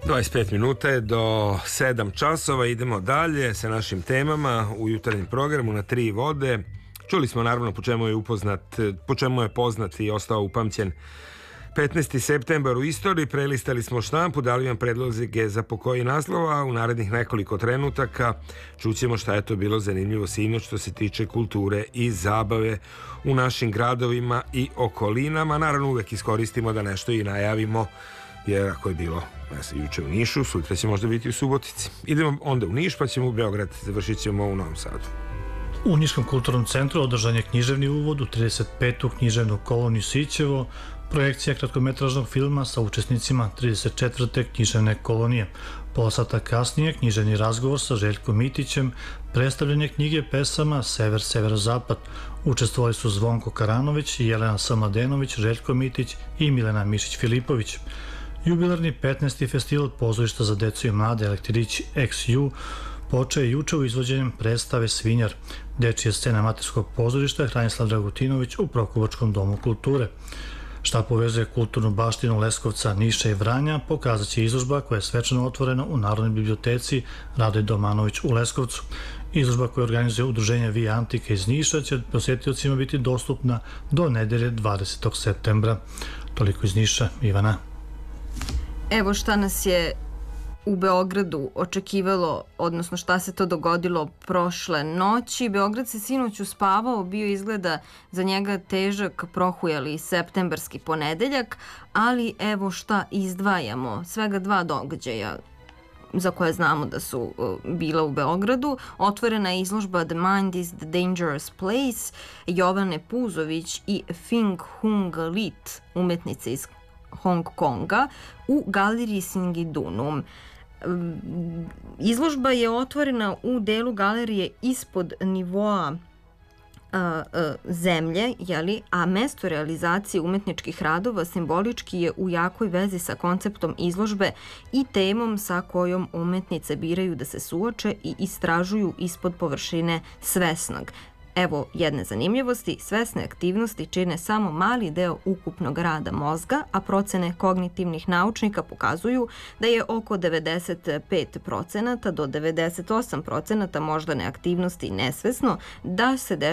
25 minuta je do 7 časova. Idemo dalje sa našim temama u jutarnjem programu na Tri vode. Čuli smo naravno po čemu je poznat i ostao upamćen 15. septembar u istoriji. Prelistali smo štampu, dali vam predloge za po koji naslova, a u narednih nekoliko trenutaka čućemo šta je to bilo zanimljivo sinoć što se tiče kulture i zabave u našim gradovima i okolinama. Naravno uvek iskoristimo da nešto i najavimo, jer ako je bilo juče u Nišu, sutra će možda biti u Subotici. Idemo onda u Niš, pa ćemo u Beograd, završit ćemo u Novom Sadu. U Niškom kulturnom centru održan je književni uvod u 35. književnu koloniju Sićevo, projekcija kratkometražnog filma sa učesnicima 34. književne kolonije. Pola sata kasnije književni razgovor sa Željkom Mitićem, predstavljanje knjige pesama Sever, Severozapad. Učestvovali su Zvonko Karanović, Jelena Samladenović, Željko Mitić i Milena Mišić-Filipović. Jubilarni 15. festival pozorišta za decu i mlade Elektrić XU počeo je juče u izvođenjem predstave Svinjar, dečija scena amaterskog pozorišta Hranislav Dragutinović u Prokovačkom domu kulture. Šta povezuje kulturnu baštinu Leskovca, Niša i Vranja pokazat će izložba koja je svečano otvorena u Narodnoj biblioteci Radoje Domanović u Leskovcu. Izložba koju organizuje udruženje Via Antika iz Niša će posjetiocima biti dostupna do nedelje 20. septembra. Toliko iz Niša, Ivana. Evo šta nas je u Beogradu očekivalo, odnosno šta se to dogodilo prošle noći. Beograd se sinoć uspavao, bio izgleda za njega težak, prohujali septembarski ponedeljak, ali evo šta izdvajamo. Svega dva događaja za koje znamo da su bila u Beogradu. Otvorena je izložba The Mind is the Dangerous Place Jovane Puzović i Fing Hung Lit, umetnice iz Hong Konga, u galeriji Singidunum. Izložba je otvorena u delu galerije ispod nivoa zemlje, a mesto realizacije umetničkih radova simbolički je u jakoj vezi sa konceptom izložbe i temom sa kojom umetnice biraju da se suoče i istražuju ispod površine svesnog. Evo jedne zanimljivosti, svesne aktivnosti čine samo mali deo ukupnog rada mozga, a procene kognitivnih naučnika pokazuju da je oko 95% do 98% moždane aktivnosti nesvesno, da se